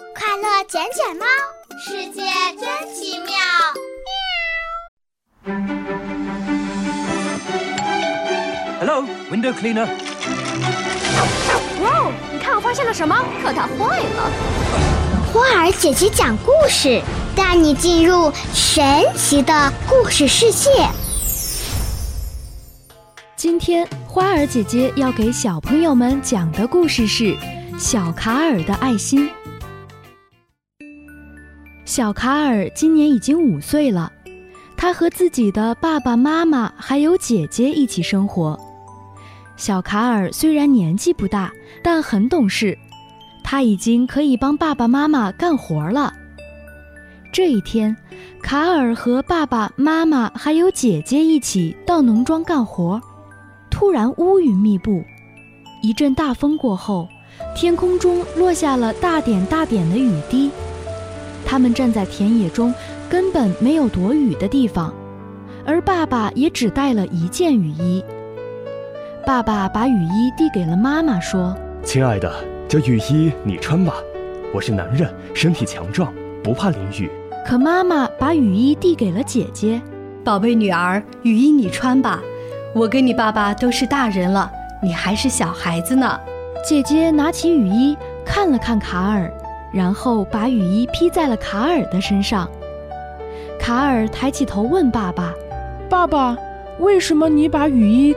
快乐捡捡猫， 世界真奇妙。 Hello, window cleaner. 哇，你看我发现了什么？可它坏了。 花儿姐姐讲故事，带你进入神奇的故事世界。 今天花儿姐姐要给小朋友们讲的故事是小卡尔的爱心。小卡尔今年已经5岁了，他和自己的爸爸妈妈还有姐姐一起生活。小卡尔虽然年纪不大，但很懂事，他已经可以帮爸爸妈妈干活了。这一天，卡尔和爸爸妈妈还有姐姐一起到农庄干活，突然乌云密布，一阵大风过后，天空中落下了大点大点的雨滴。他们站在田野中，根本没有躲雨的地方，而爸爸也只带了一件雨衣。爸爸把雨衣递给了妈妈，说：“ 亲爱的，这雨衣你穿吧，我是男人，身体强壮，不怕淋雨。” 可妈妈把雨衣递给了姐姐：“ 宝贝女儿，雨衣你穿吧，我跟你爸爸都是大人了，你还是小孩子呢。” 姐姐拿起雨衣看了看卡尔，然后把雨衣披在了卡尔的身上。卡尔抬起头问爸爸：“ 爸爸，为什么你把雨衣